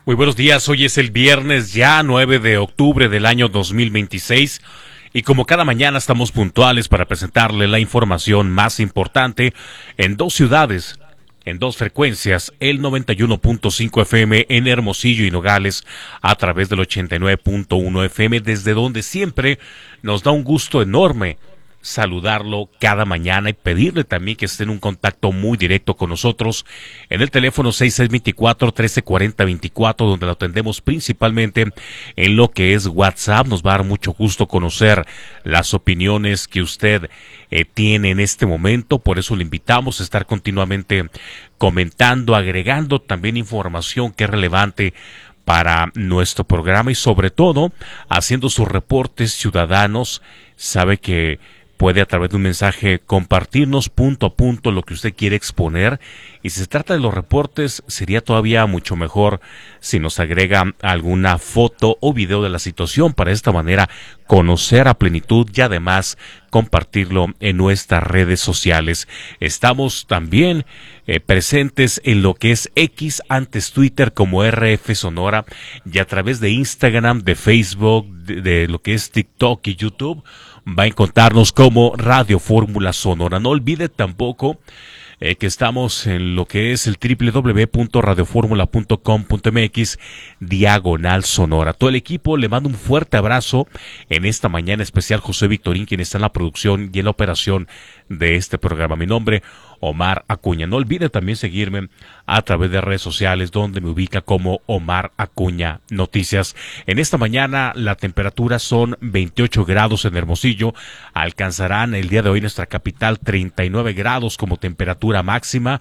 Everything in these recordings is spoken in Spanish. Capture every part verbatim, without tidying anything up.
Muy buenos días, hoy es el viernes ya nueve de octubre del año dos mil veintiséis y como cada mañana estamos puntuales para presentarle la información más importante en dos ciudades, en dos frecuencias, el noventa y uno punto cinco F M en Hermosillo y Nogales a través del ochenta y nueve punto uno F M, desde donde siempre nos da un gusto enorme saludarlo cada mañana y pedirle también que esté en un contacto muy directo con nosotros en el teléfono seis seis dos cuatro, uno tres cuatro cero veinticuatro, donde lo atendemos principalmente en lo que es WhatsApp. Nos va a dar mucho gusto conocer las opiniones que usted eh, tiene en este momento, por eso le invitamos a estar continuamente comentando, agregando también información que es relevante para nuestro programa y sobre todo haciendo sus reportes ciudadanos. Sabe que puede a través de un mensaje compartirnos punto a punto lo que usted quiere exponer, y si se trata de los reportes sería todavía mucho mejor si nos agrega alguna foto o video de la situación, para de esta manera conocer a plenitud y además compartirlo en nuestras redes sociales. Estamos también eh, presentes en lo que es X, antes Twitter, como R F Sonora, y a través de Instagram, de Facebook, de, de lo que es TikTok y YouTube va a encontrarnos como Radio Fórmula Sonora. No olvide tampoco eh, que estamos en lo que es el doble u doble u doble u punto radio fórmula punto com punto m x diagonal sonora. Todo el equipo le manda un fuerte abrazo en esta mañana especial. José Victorín, quien está en la producción y en la operación de este programa. Mi nombre, Omar Acuña. No olvide también seguirme a través de redes sociales, donde me ubica como Omar Acuña Noticias. En esta mañana la temperatura son veintiocho grados en Hermosillo. Alcanzarán el día de hoy nuestra capital treinta y nueve grados como temperatura máxima.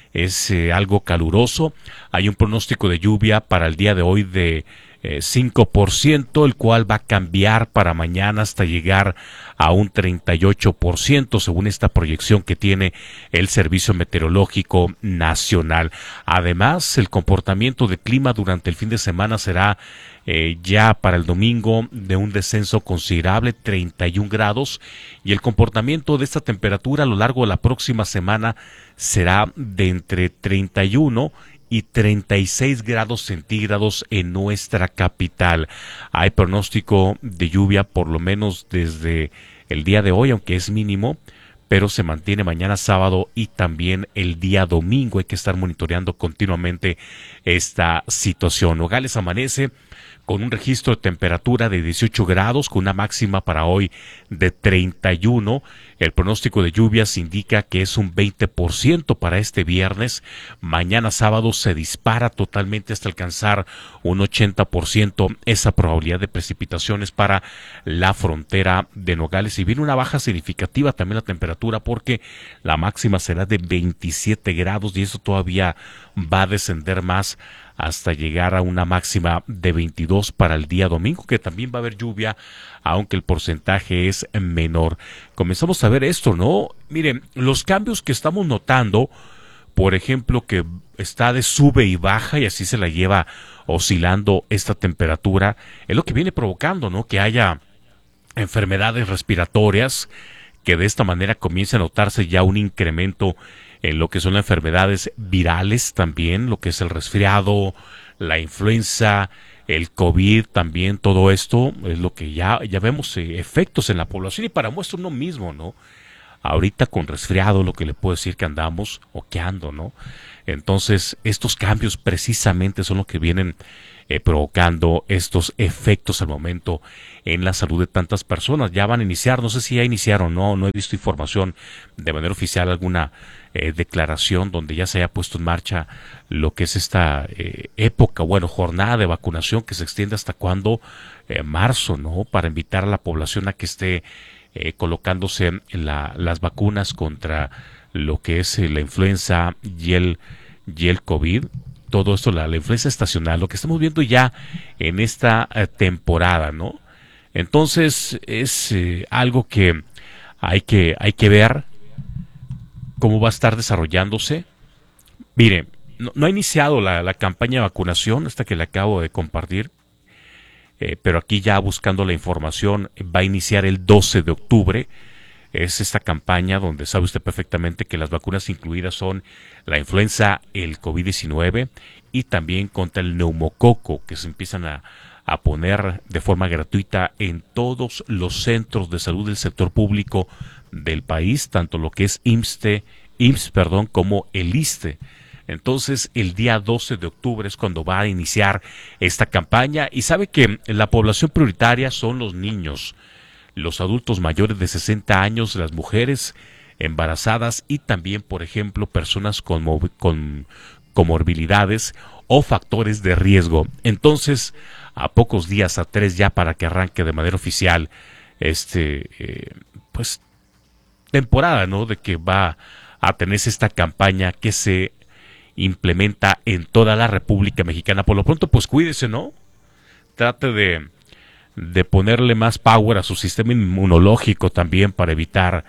Es eh, algo caluroso. Hay un pronóstico de lluvia para el día de hoy de eh, cinco por ciento, el cual va a cambiar para mañana hasta llegar a un treinta y ocho por ciento, según esta proyección que tiene el Servicio Meteorológico Nacional. Además, el comportamiento de clima durante el fin de semana será eh, ya para el domingo de un descenso considerable, treinta y un grados, y el comportamiento de esta temperatura a lo largo de la próxima semana será de entre treinta y uno y treinta y seis grados centígrados en nuestra capital. Hay pronóstico de lluvia por lo menos desde el día de hoy, aunque es mínimo, pero se mantiene mañana sábado y también el día domingo. Hay que estar monitoreando continuamente esta situación. Nogales amanece con un registro de temperatura de dieciocho grados, con una máxima para hoy de treinta y uno. El pronóstico de lluvias indica que es un veinte por ciento para este viernes. Mañana sábado se dispara totalmente hasta alcanzar un ochenta por ciento esa probabilidad de precipitaciones para la frontera de Nogales. Y viene una baja significativa también la temperatura, porque la máxima será de veintisiete grados y eso todavía va a descender más hasta llegar a una máxima de veintidós para el día domingo, que también va a haber lluvia, aunque el porcentaje es menor. Comenzamos a ver esto, ¿no? Miren, los cambios que estamos notando, por ejemplo, que está de sube y baja y así se la lleva oscilando esta temperatura, es lo que viene provocando, ¿no? Que haya enfermedades respiratorias, que de esta manera comience a notarse ya un incremento en lo que son las enfermedades virales también, lo que es el resfriado, la influenza, el COVID también. Todo esto es lo que ya, ya vemos eh, efectos en la población, y para muestra uno mismo, ¿no? Ahorita con resfriado, lo que le puedo decir que andamos o que ando, ¿no? Entonces, estos cambios precisamente son lo que vienen eh, provocando estos efectos al momento en la salud de tantas personas. Ya van a iniciar, no sé si ya iniciaron, no, no he visto información de manera oficial, alguna eh, declaración donde ya se haya puesto en marcha lo que es esta eh, época, bueno, jornada de vacunación que se extiende hasta cuándo, eh, marzo, ¿no? Para invitar a la población a que esté eh, colocándose la, las vacunas contra lo que es eh, la influenza y el, y el COVID. Todo esto, la, la influenza estacional, lo que estamos viendo ya en esta eh, temporada, ¿no? Entonces es eh, algo que hay que hay que ver cómo va a estar desarrollándose. Mire, no, no ha iniciado la, la campaña de vacunación, esta que le acabo de compartir, eh, pero aquí ya buscando la información, va a iniciar el doce de octubre. Es esta campaña donde sabe usted perfectamente que las vacunas incluidas son la influenza, el COVID diecinueve y también contra el neumococo, que se empiezan a, a poner de forma gratuita en todos los centros de salud del sector público del país, tanto lo que es IMSSTE, I M S S, perdón, como el ISSSTE. Entonces, el día doce de octubre es cuando va a iniciar esta campaña y sabe que la población prioritaria son los niños, los adultos mayores de sesenta años, las mujeres embarazadas y también, por ejemplo, personas con, con comorbilidades o factores de riesgo. Entonces, a pocos días, a tres ya para que arranque de manera oficial este, eh, pues, temporada, ¿no? De que va a tenerse esta campaña que se implementa en toda la República Mexicana. Por lo pronto, pues cuídese, ¿no? Trate de, de ponerle más power a su sistema inmunológico también para evitar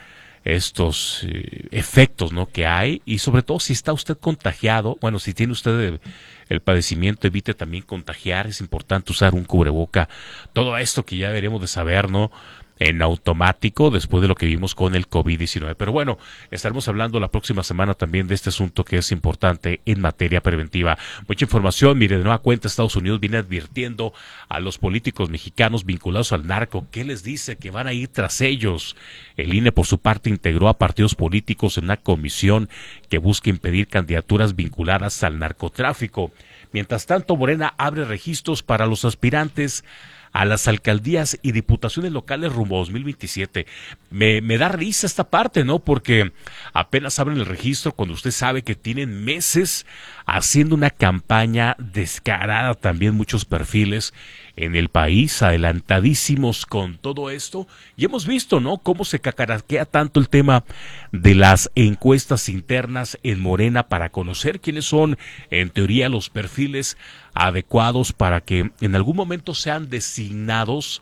estos eh, efectos, ¿no? Que hay, y sobre todo si está usted contagiado, bueno, si tiene usted el, el padecimiento, evite también contagiar. Es importante usar un cubreboca. Todo esto que ya deberíamos de saber, ¿no? En automático después de lo que vimos con el COVID diecinueve. Pero bueno, estaremos hablando la próxima semana también de este asunto que es importante en materia preventiva. Mucha información. Mire, de nueva cuenta Estados Unidos viene advirtiendo a los políticos mexicanos vinculados al narco. ¿Qué les dice? Que van a ir tras ellos. El I N E por su parte integró a partidos políticos en una comisión que busca impedir candidaturas vinculadas al narcotráfico. Mientras tanto, Morena abre registros para los aspirantes a las alcaldías y diputaciones locales rumbo a dos mil veintisiete. Me, me da risa esta parte, ¿no? Porque apenas abren el registro cuando usted sabe que tienen meses haciendo una campaña descarada, también muchos perfiles en el país, adelantadísimos con todo esto. Y hemos visto, ¿no? Cómo se cacaraquea tanto el tema de las encuestas internas en Morena para conocer quiénes son, en teoría, los perfiles adecuados para que en algún momento sean designados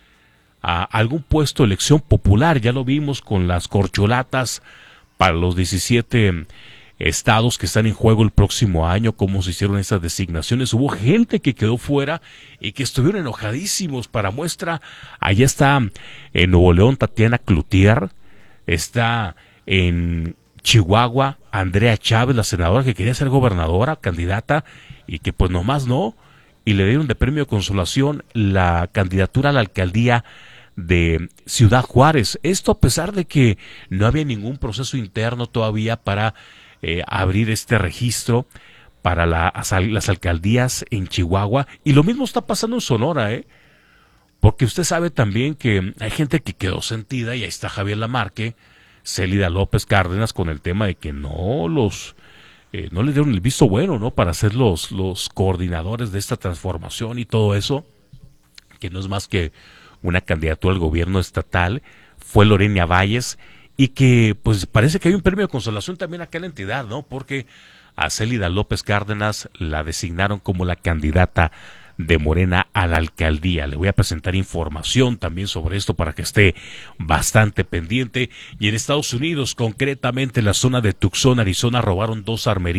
a algún puesto de elección popular. Ya lo vimos con las corcholatas para los diecisiete estados que están en juego el próximo año, cómo se hicieron esas designaciones. Hubo gente que quedó fuera y que estuvieron enojadísimos. Para muestra, allá está en Nuevo León Tatiana Cloutier, está en Chihuahua Andrea Chávez, la senadora que quería ser gobernadora, candidata, y que pues nomás no, y le dieron de premio de consolación la candidatura a la alcaldía de Ciudad Juárez. Esto a pesar de que no había ningún proceso interno todavía para eh, abrir este registro para la, las alcaldías en Chihuahua, y lo mismo está pasando en Sonora, ¿eh? Porque usted sabe también que hay gente que quedó sentida, y ahí está Javier Lamarque, Célida López Cárdenas, con el tema de que no los eh, no le dieron el visto bueno, ¿no? Para ser los, los coordinadores de esta transformación y todo eso, que no es más que una candidatura al gobierno estatal. Fue Lorena Valles, y que pues parece que hay un premio de consolación también acá en la entidad, ¿no? Porque a Célida López Cárdenas la designaron como la candidata de Morena a la alcaldía. Le voy a presentar información también sobre esto para que esté bastante pendiente. Y en Estados Unidos, concretamente en la zona de Tucson, Arizona, robaron dos armerías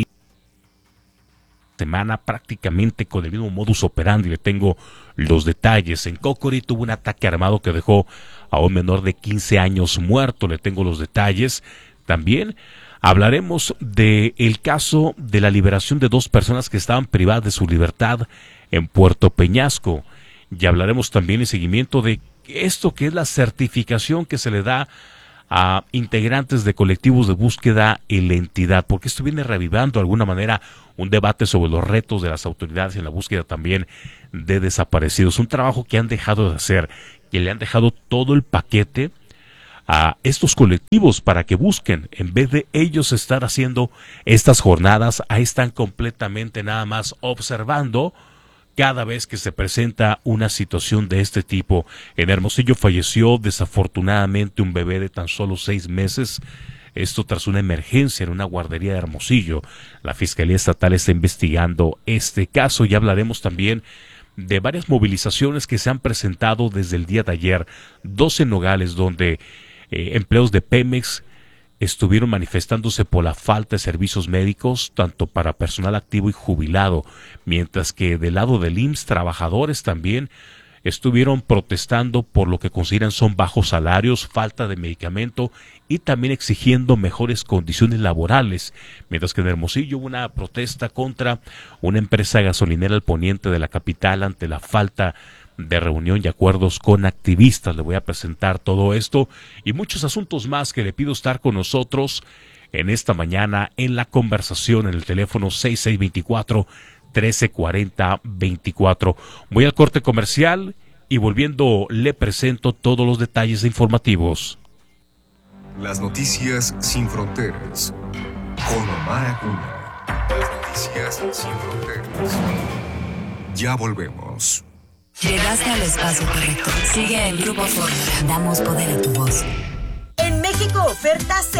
semana prácticamente con el mismo modus operandi. Le tengo los detalles. En Cocori tuvo un ataque armado que dejó a un menor de quince años muerto. Le tengo los detalles. También hablaremos de el caso de la liberación de dos personas que estaban privadas de su libertad en Puerto Peñasco. Y hablaremos también en seguimiento de esto que es la certificación que se le da a integrantes de colectivos de búsqueda en la entidad, porque esto viene reavivando de alguna manera un debate sobre los retos de las autoridades en la búsqueda también de desaparecidos. Un trabajo que han dejado de hacer, que le han dejado todo el paquete a estos colectivos para que busquen, en vez de ellos estar haciendo estas jornadas. Ahí están completamente nada más observando cada vez que se presenta una situación de este tipo. En Hermosillo falleció desafortunadamente un bebé de tan solo seis meses. Esto tras una emergencia en una guardería de Hermosillo. La Fiscalía Estatal está investigando este caso, y hablaremos también de varias movilizaciones que se han presentado desde el día de ayer. Dos en Nogales, donde eh, empleados de Pemex estuvieron manifestándose por la falta de servicios médicos, tanto para personal activo y jubilado, mientras que del lado del I M S S, trabajadores también estuvieron protestando por lo que consideran son bajos salarios, falta de medicamento y también exigiendo mejores condiciones laborales, mientras que en Hermosillo hubo una protesta contra una empresa gasolinera al poniente de la capital ante la falta de reunión y acuerdos con activistas. Le voy a presentar todo esto y muchos asuntos más que le pido estar con nosotros en esta mañana en la conversación en el teléfono seis seis dos cuatro, uno tres cuatro cero, veinticuatro. Voy al corte comercial y volviendo le presento todos los detalles informativos. Las noticias sin fronteras con Omar Acuña. Las noticias sin fronteras. Ya volvemos. Llegaste al espacio correcto. Sigue el Grupo Fórmula. Damos poder a tu voz. En México, ofertas